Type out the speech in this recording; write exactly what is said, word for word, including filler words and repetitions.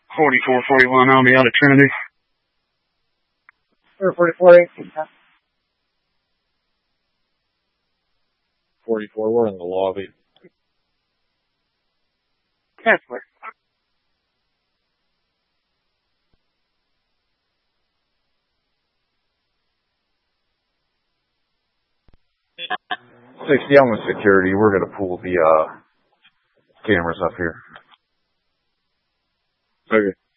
forty-four forty-one on me out of Trinity. forty-four eighteen. forty-four, we're in the lobby. Kessler. sixty, I'm with security. We're going to pull the uh, cameras up here. Okay.